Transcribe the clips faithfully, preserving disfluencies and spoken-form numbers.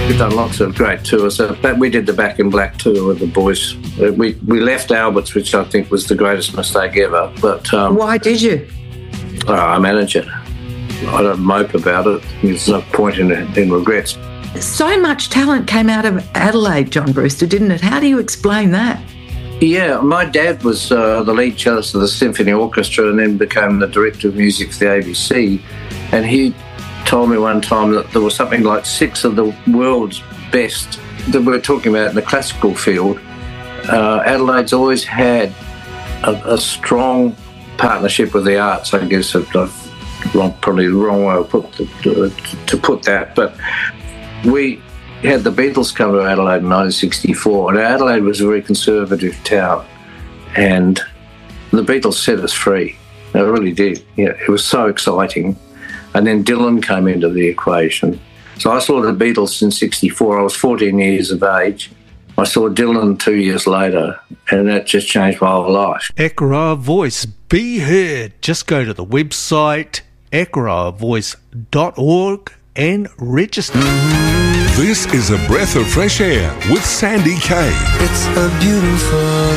We've done lots of great tours. Uh, but we did the Back in Black tour with the boys. Uh, we, we left Albert's, which I think was the greatest mistake ever. But um, why did you? Oh, I manage it. I don't mope about it. There's no point in, in regrets. So much talent came out of Adelaide, John Brewster, didn't it? How do you explain that? Yeah, my dad was uh, the lead cellist of the Symphony Orchestra and then became the director of music for the A B C. And he told me one time that there was something like six of the world's best that we're talking about in the classical field. Uh, Adelaide's always had a, a strong partnership with the arts, I guess. I've wrong, probably the wrong way to put, to, to put that. But we had the Beatles come to Adelaide in nineteen sixty-four, and Adelaide was a very conservative town, and the Beatles set us free. They really did. Yeah, it was so exciting. And then Dylan came into the equation. So I saw the Beatles in sixty-four. I was fourteen years of age. I saw Dylan two years later, and that just changed my whole life. Ekara Voice, be heard. Just go to the website ekara voice dot org and register. This is A Breath of Fresh Air with Sandy Kay. It's a beautiful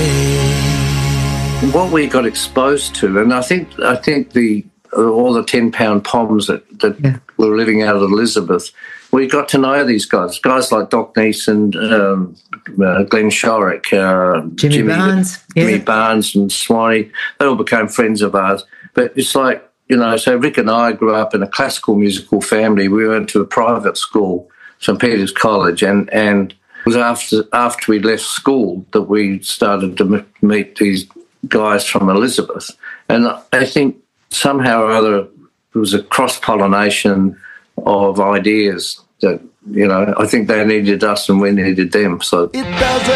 day. What we got exposed to, and I think I think the all the ten-pound poms that, that yeah. were living out of Elizabeth, we got to know these guys, guys like Doc Neeson, um, uh, Glenn Shorrock, uh, Jimmy, Jimmy Barnes, Jimmy yeah. Barnes and Swanee. They all became friends of ours. But it's like, you know, so Rick and I grew up in a classical musical family. We went to a private school, St Peter's College, and, and it was after after we left school that we started to m- meet these guys from Elizabeth. And I think somehow or other there was a cross-pollination of ideas that, you know, I think they needed us and we needed them. So. It doesn't